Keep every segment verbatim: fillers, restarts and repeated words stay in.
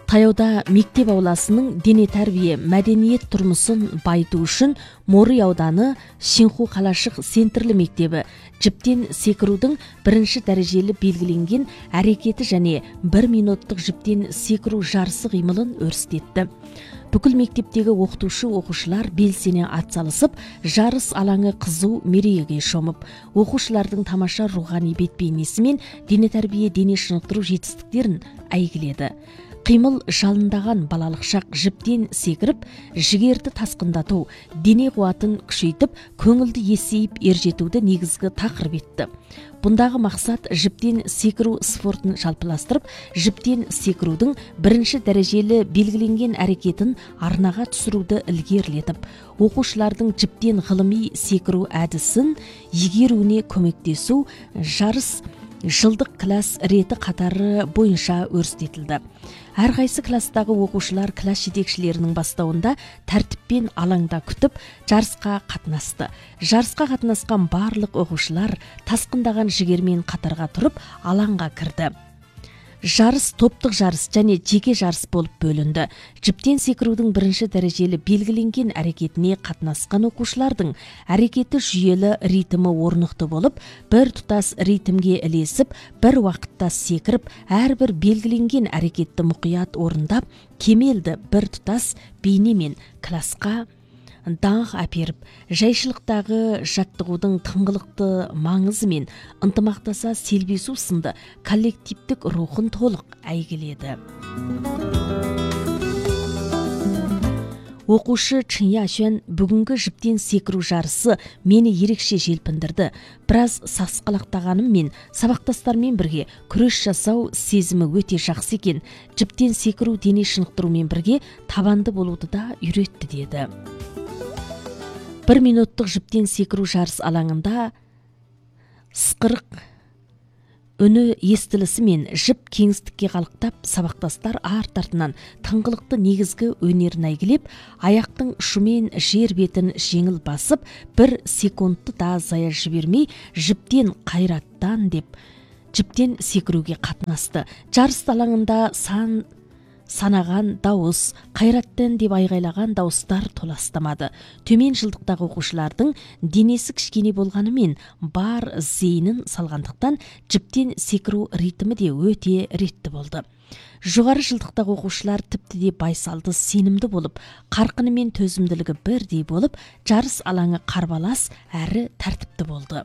Таяуда мектеп ауласының дене тәрбие мәдениет тұрмысын байыту үшін Морый ауданы Шинху қалашық центрлі мектебі жіптен секірудің бірінші дәрежелі белгіленген әрекеті және бір минуттық жіптен секіру жарысы қимылын өрістетті. Бүкіл мектептегі оқытушы оқушылар белсене атсалысып, жарыс алаңы қызу мерейге шомып, оқушылардың тамаша рухани бет-бейнесі мен дене тәрбие дене шынықтыру жетістіктерін әйгіледі. Қимыл жалындаған балалық шақ жіптен секіріп, жігерді тасқындату, дене қуатын күшейтіп, көңілді есейіп ержетуді негізгі тақырып етті. Бұндағы мақсат жіптен секіру спортын жалпыластырып, жіптен секірудің бірінші дәрежелі белгіленген әрекетін арнаға түсіруді ілгерілетіп, оқушылардың жіптен ғылыми секіру әдісін игеруіне көмектесу жарыс жылдық класс реті қатары бойынша өрістетілді. Әрқайсы кластағы оқушылар класс жетекшілерінің бастауында тәртіппен алаңда күтіп, жарысқа қатынасты. Жарысқа қатынасқан барлық оқушылар тасқындаған жігермен қатарға тұрып, алаңға кірді. Жарыс топтық жарыс және жеке жарыс болып бөлінді. Жіптен секірудің бірінші дәрежелі белгіленген әрекетіне қатынасқан оқушылардың әрекеті жүйелі ритмі орнықты болып, бір тұтас ритмге ілесіп, бір уақытта секіріп, әрбір белгіленген әрекетті мұқият орындап, кемелді бір тұтас бейнемен класқа даңқ әперіп, жайшылықтағы жаттығудың тыңғылықты маңызы мен ынтымақтаса селбесу сынды коллективтік рухын толық әйгіледі. Оқушы Чын Яшен бүгінгі жіптен секіру жарысы мені ерекше желпіндірді. Біраз сасқалақтағаным мен сабақтастармен бірге күрес жасау сезімі өте жақсы екен. Жіптен секіру дене шынықтырумен бірге табанды болуды да үйретті деді. Бір минуттық жіптен секіру жарыс алаңында сықырық үні естілісі мен жіп кеңістікке қалықтап, сабақтастар арт-артынан тыңғылықты негізгі өнерін әйгілеп, аяқтың ұшымен жер бетін жеңіл басып, бір секундты да зая жібермей, жіптен қайраттан деп, жіптен секіруге қатынасты. Жарыс алаңында сан санаған дауыс, қайраттан деп айғайлаған дауыстар толастамады. Төмен жылдықтағы оқушылардың денесі кішкене болғанымен бар зейінін салғандықтан жіптен секіру ритмі де өте ретті болды. Жоғары жылдықтағы оқушылар тіпті де байсалды, сенімді болып, қарқыны мен төзімділігі бірдей болып, жарыс алаңы қарбалас әрі тәртіпті болды.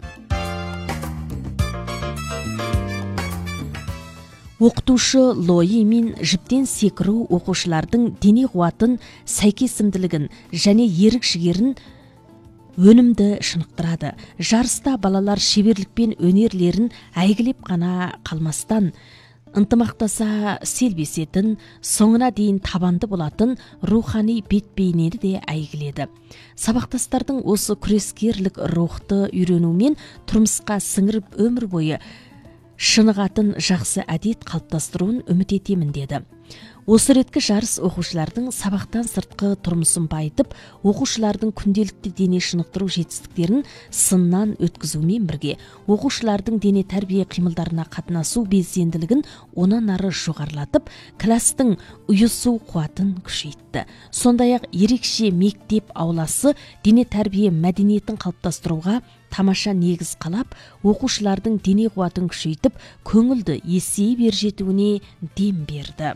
Оқытушы Лои мен жіптен секіру оқушылардың дене қуатын, сәйкесімділігін және ерік жігерін өнімді шынықтырады. Жарыста балалар шеберлікпен өнерлерін әйгілеп қана қалмастан, ынтымақтаса селбесетін, соңына дейін табанды болатын рухани бет-бейнені де әйгіледі. Сабақтастардың осы күрескерлік рухты үйренумен тұрмысқа сіңіріп өмір бойы шынығатын жақсы әдет қалыптастыруын үміт етемін деді. Осы реткі жарыс оқушылардың сабақтан сыртқы тұрмысын байытып, оқушылардың күнделікті дене шынықтыру жетістіктерін сыннан өткізумен бірге, оқушылардың дене тәрбие қимылдарына қатынасу белсенділігін онан ары жоғарылатып, кластың ұйысу қуатын күшейтті. Сондай-ақ ерекше мектеп ауласы дене тәрбие мәдениетін қалыптастыруға тамаша негіз қалап, оқушылардың дене қуатын күшейтіп, көңілді есейіп ержетуіне дем берді.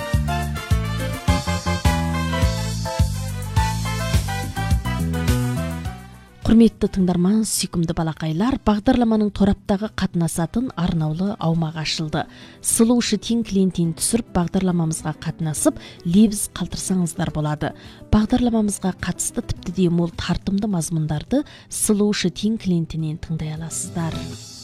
Құрметті тыңдарман, сүйкімді балақайлар, бағдарламаның тораптағы қатынасатын арнаулы аумақ ашылды. Сұлушы тең клиентін түсіріп, бағдарламамызға қатынасып, лебіз қалтырсаңыздар болады. Бағдарламамызға қатысты тіпті де мол тартымды мазмұндарды Сұлушы тең клиентінен тыңдай аласыздар.